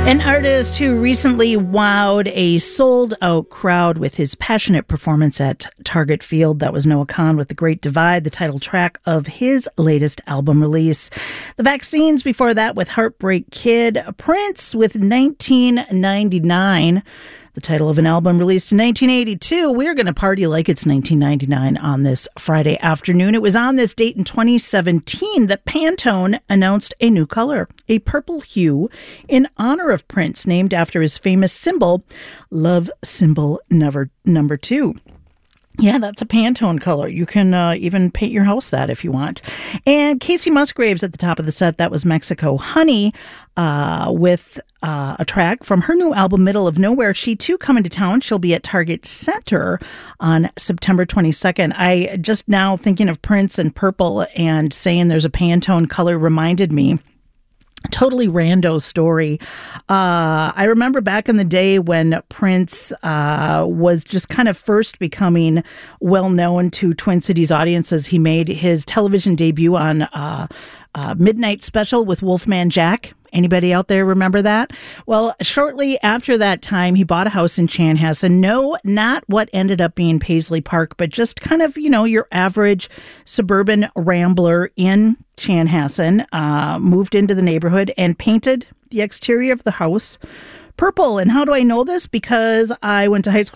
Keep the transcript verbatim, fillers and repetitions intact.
An artist who recently wowed a sold-out crowd with his passionate performance at Target Field. That was Noah Kahan with The Great Divide, the title track of his latest album release. The Vaccines before that with Heartbreak Kid. Prince with nineteen ninety-nine. The title of an album released in nineteen eighty-two. We're going to party like it's nineteen ninety-nine on this Friday afternoon. It was on this date in twenty seventeen that Pantone announced a new color, a purple hue, in honor of Prince, named after his famous symbol, love symbol number, number two. Yeah, that's a Pantone color. You can uh, even paint your house that if you want. And Casey Musgraves at the top of the set. That was Mexico Honey uh, with uh, a track from her new album, Middle of Nowhere. She, too, coming to town. She'll be at Target Center on September twenty-second. I just now thinking of Prince and purple and saying there's a Pantone color reminded me. Totally rando story. Uh, I remember back in the day when Prince uh, was just kind of first becoming well known to Twin Cities audiences. He made his television debut on uh, uh, Midnight Special with Wolfman Jack. Anybody out there remember that? Well, shortly after that time, he bought a house in Chanhassen. No, not what ended up being Paisley Park, but just kind of, you know, your average suburban rambler in Chanhassen. Uh, moved into the neighborhood and painted the exterior of the house purple. And how do I know this? Because I went to high school